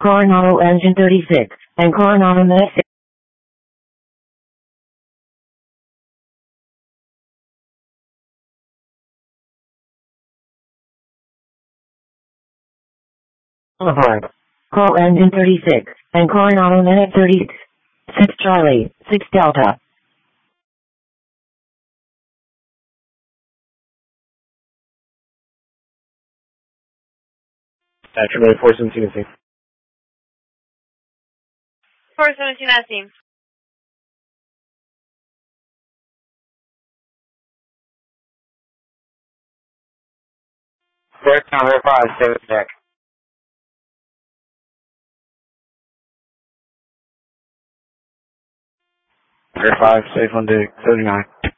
Coronado Engine 36, and Coronado Minute 6. Boulevard. Call Engine 36, and Coronado Minute 36. 6 Charlie, 6 Delta. Patrick, 417 417 Asim. First number 5, David Deck. Number 5, safe on deck, 39.